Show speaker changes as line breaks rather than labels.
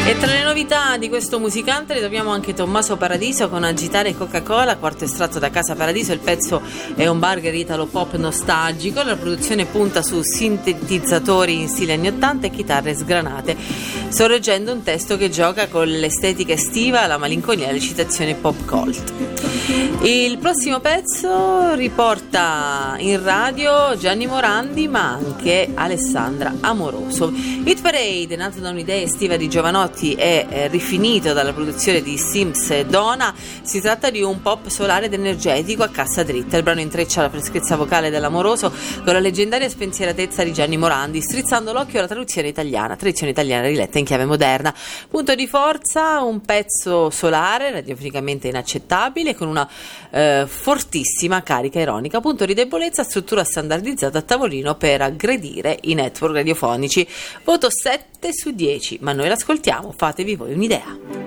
E tra le novità di questo musicante ritroviamo anche Tommaso Paradiso con Agitare Coca-Cola, quarto estratto da Casa Paradiso. Il pezzo è un burger italo pop nostalgico, la produzione punta su sintetizzatori in stile anni 80 e chitarre sgranate, sorreggendo un testo che gioca con l'estetica estiva, la malinconia e le citazioni pop cult. Il prossimo pezzo riporta in radio Gianni Morandi ma anche Alessandra Amoroso. Hit Parade, nato da un'idea estiva di Giovanotti e rifinito dalla produzione di Sims e Dona, si tratta di un pop solare ed energetico a cassa dritta. Il brano intreccia la freschezza vocale dell'Amoroso con la leggendaria spensieratezza di Gianni Morandi, strizzando l'occhio alla tradizione italiana riletta in chiave moderna. Punto di forza, un pezzo solare, radiofonicamente inaccettabile, con una fortissima carica ironica. Punto di debolezza, struttura standardizzata a tavolino per aggredire i network radiofonici. Voto 7 su 10, ma noi l'ascoltiamo, fatevi voi un'idea.